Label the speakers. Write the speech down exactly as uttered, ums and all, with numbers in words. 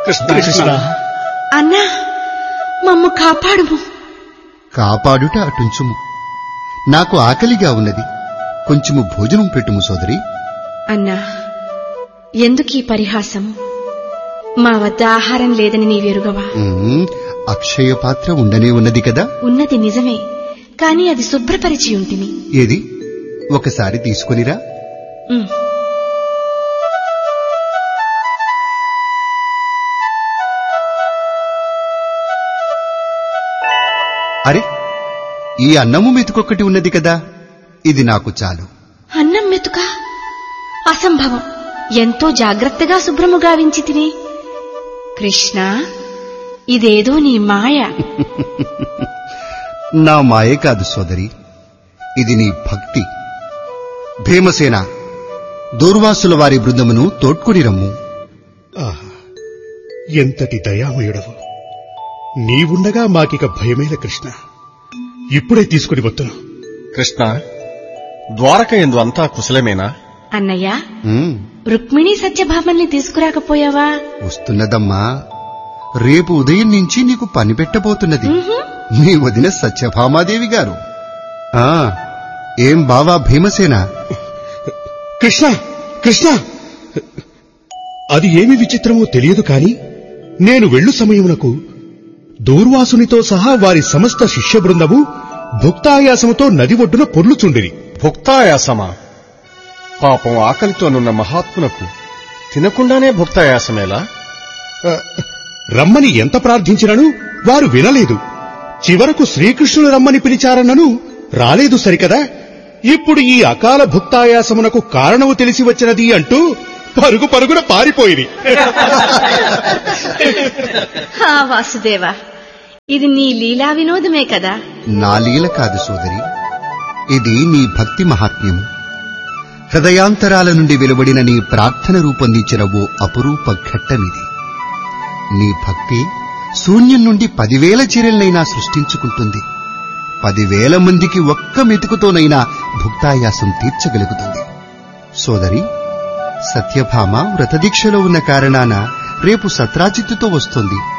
Speaker 1: కృష్ణ
Speaker 2: అన్నా, మమ్ము కాపాడుము.
Speaker 3: కాపాడుట అటుంచుము. నాకు ఆకలిగా ఉన్నది, కొంచెము భోజనం పెట్టుము సోదరి.
Speaker 2: అన్నా, ఎందుకీ పరిహాసము? మా వద్ద ఆహారం లేదని నీవెరుగవా?
Speaker 3: అక్షయ పాత్ర ఉండనే ఉన్నది కదా.
Speaker 2: ఉన్నది నిజమే, కాని అది శుభ్రపరిచి ఉంటిని.
Speaker 3: ఏది, ఒకసారి తీసుకునిరా. అరే, ఈ అన్నము మెతుకొక్కటి ఉన్నది కదా, ఇది నాకు చాలు.
Speaker 2: అన్నం మెతుక? అసంభవం. ఎంతో జాగ్రత్తగా శుభ్రము గావించి తిని. కృష్ణ, ఇదేదో నీ మాయ.
Speaker 3: నా మాయ కాదు సోదరి, ఇది నీ భక్తి. భీమసేన, దూర్వాసుల వారి బృందమును తోడ్కొని రమ్ము.
Speaker 1: ఎంతటి దయామయుడవు! నీవుండగా మాకిక భయమేల కృష్ణ. ఇప్పుడే తీసుకుని వస్తును.
Speaker 4: కృష్ణ, ద్వారక ఎందు అంతా కుశలమేనా?
Speaker 2: అన్నయ్య, రుక్మిణీ సత్యభామల్ని తీసుకురాకపోయావా?
Speaker 3: వస్తున్నదమ్మా. రేపు ఉదయం నుంచి నీకు పని పెట్టబోతున్నది నీ వదిన సత్యభామాదేవి గారు. ఆ ఏం బావా భీమసేన?
Speaker 1: కృష్ణ కృష్ణ అది ఏమి విచిత్రమో తెలియదు కాని, నేను వెళ్ళు సమయమునకు దూర్వాసునితో సహా వారి సమస్త శిష్య బృందము భుక్తాయాసముతో నది ఒడ్డున పొర్లుచుండిరి.
Speaker 4: భుక్తాయాసమా? పాపం ఆకలితోనున్న మహాత్మునకు తినకుండానే భుక్తాయాసమేలా?
Speaker 1: రమ్మని ఎంత ప్రార్థించినను వారు వినలేదు. చివరకు శ్రీకృష్ణుడు రమ్మని పిలిచారన్నను రాలేదు సరికదా. ఇప్పుడు ఈ అకాల భుక్తాయాసమునకు కారణము తెలిసి వచ్చినది అంటూ పరుగు పరుగున పారిపోయిరి.
Speaker 2: వాసుదేవా, ఇది నీ లీలా వినోదమే కదా?
Speaker 3: నా లీల కాదు సోదరి, ఇది నీ భక్తి మహాత్మ్యము. హృదయాంతరాల నుండి వెలువడిన నీ ప్రార్థన రూపొందించిన ఓ అపురూప ఘట్టమిది. నీ భక్తి శూన్యం నుండి పదివేల చీరలనైనా సృష్టించుకుంటుంది. పదివేల మందికి ఒక్క మెతుకుతోనైనా భుక్తాయాసం తీర్చగలుగుతుంది. సోదరి, సత్యభామ వ్రతదీక్షలో ఉన్న కారణాన రేపు సత్రాజిత్తుతో వస్తోంది.